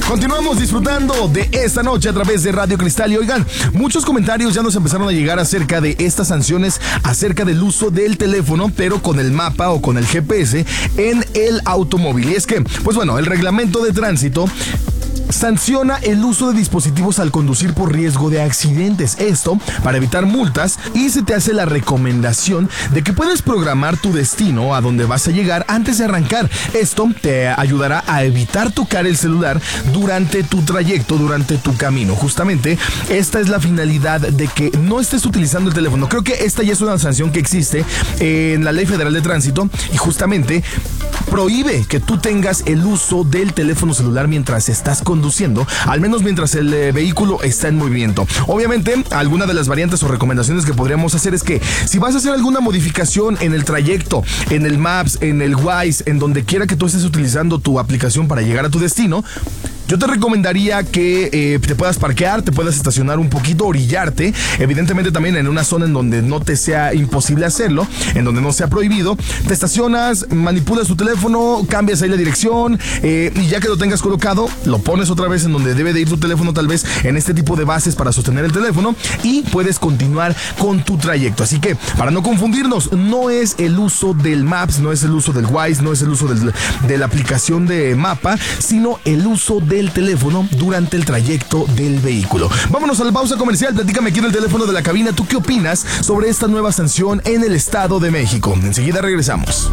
Continuamos disfrutando de esta noche a través de Radio Cristal. Y oigan, muchos comentarios ya nos empezaron a llegar acerca de estas sanciones, acerca del uso del teléfono, pero con el mapa o con el GPS en el automóvil. Y es que, pues bueno, el reglamento de tránsito sanciona el uso de dispositivos al conducir por riesgo de accidentes. Esto para evitar multas, y se te hace la recomendación de que puedes programar tu destino a donde vas a llegar antes de arrancar. Esto te ayudará a evitar tocar el celular durante tu trayecto, durante tu camino. Justamente esta es la finalidad de que no estés utilizando el teléfono. Creo que esta ya es una sanción que existe en la Ley Federal de Tránsito, y justamente prohíbe que tú tengas el uso del teléfono celular mientras estás conduciendo, al menos mientras el vehículo está en movimiento. Obviamente, alguna de las variantes o recomendaciones que podríamos hacer es que si vas a hacer alguna modificación en el trayecto, en el Maps, en el Waze, en donde quiera que tú estés utilizando tu aplicación para llegar a tu destino, yo te recomendaría que te puedas parquear, te puedas estacionar un poquito, orillarte, evidentemente también en una zona en donde no te sea imposible hacerlo, en donde no sea prohibido. Te estacionas, manipulas tu teléfono, cambias ahí la dirección, y ya que lo tengas colocado, lo pones otra vez en donde debe de ir tu teléfono, tal vez en este tipo de bases para sostener el teléfono, y puedes continuar con tu trayecto. Así que, para no confundirnos, no es el uso del Maps, no es el uso del Waze, no es el uso de la aplicación de mapa, sino el uso del teléfono durante el trayecto del vehículo. Vámonos a la pausa comercial. Platícame aquí en el teléfono de la cabina, ¿tú qué opinas sobre esta nueva sanción en el Estado de México? Enseguida regresamos.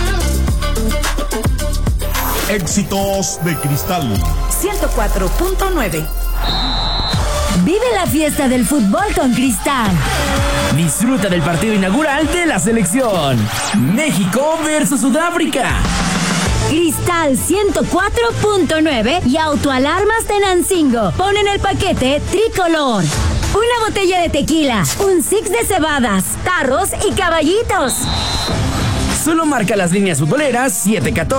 Éxitos de Cristal 104.9. Vive la fiesta del fútbol con Cristal. Disfruta del partido inaugural de la selección México versus Sudáfrica. Cristal 104.9 y Autoalarmas Tenancingo ponen el paquete tricolor. Una botella de tequila, un six de cebadas, tarros y caballitos. Solo marca las líneas futboleras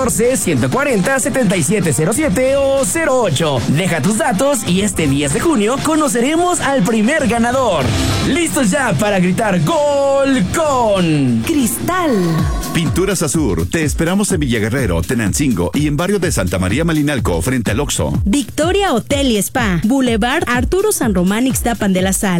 714-140-7707 o 08. Deja tus datos y este 10 de junio conoceremos al primer ganador. ¡Listos ya para gritar gol con Cristal! Pinturas Azur, te esperamos en Villaguerrero, Tenancingo y en barrio de Santa María Malinalco, frente al Oxxo. Victoria Hotel y Spa, Boulevard Arturo San Román, Ixtapan de la Sal,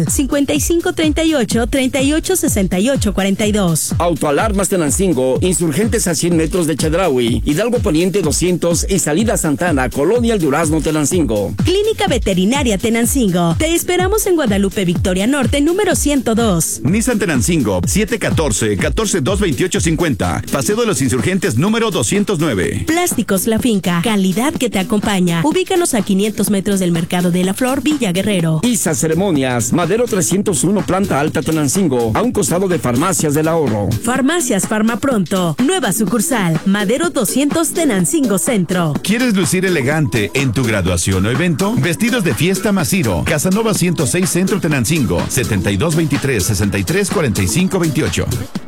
5538-386842. Autoalarmas Tenancingo, insurgentes a 100 metros de Chedraui, Hidalgo Poniente 200 y salida Santana, Colonia El Durazno, Tenancingo. Clínica Veterinaria Tenancingo, te esperamos en Guadalupe Victoria Norte, número 102. Nissan Tenancingo, 714-142-2850. Paseo de los Insurgentes número 209. Plásticos La Finca, calidad que te acompaña. Ubícanos a 500 metros del Mercado de la Flor, Villa Guerrero. Isa Ceremonias, Madero 301, planta alta, Tenancingo, a un costado de Farmacias del Ahorro. Farmacias Farmapronto, nueva sucursal, Madero 200, Tenancingo Centro. ¿Quieres lucir elegante en tu graduación o evento? Vestidos de fiesta Masiro, Casanova 106 Centro, Tenancingo, 7223-634528.